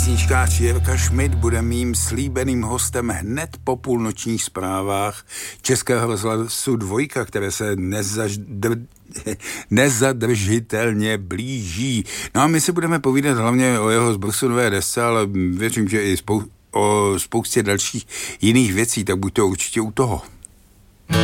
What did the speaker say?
Písničkář Jirka Šmit bude mým slíbeným hostem hned po půlnočních zprávách Českého rozhlasu 2, které se nezadržitelně blíží. No a my si budeme povídat hlavně o jeho zbrusunové desce, ale věřím, že i o spoustě dalších jiných věcí, tak buďte určitě u toho.